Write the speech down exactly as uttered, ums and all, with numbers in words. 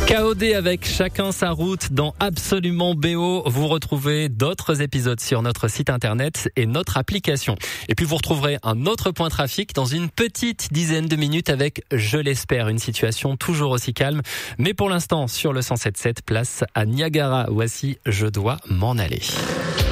K O D avec Chacun sa route dans Absolument B O. Vous retrouvez d'autres épisodes sur notre site internet et notre application. Et puis vous retrouverez un autre point trafic dans une petite dizaine de minutes avec, je l'espère, une situation toujours aussi calme. Mais pour l'instant, sur le cent sept virgule sept, place à Niagara. Voici Je dois m'en aller.